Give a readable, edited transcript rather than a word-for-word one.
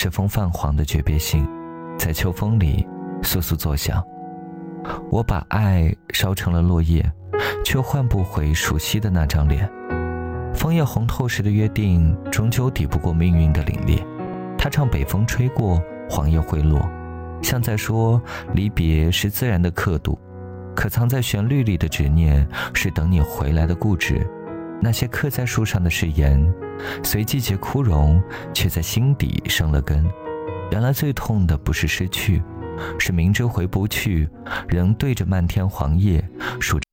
世风泛黄的诀别信，在秋风里簌簌作响。我把爱烧成了落叶，却换不回熟悉的那张脸。枫叶红透时的约定，终究抵不过命运的凛冽。他唱北风吹过，黄叶会落，像在说离别是自然的刻度，可藏在旋律里的执念，是等你回来的固执。那些刻在树上的誓言，随季节枯荣，却在心底生了根。原来最痛的不是失去，是明知回不去，仍对着漫天黄叶数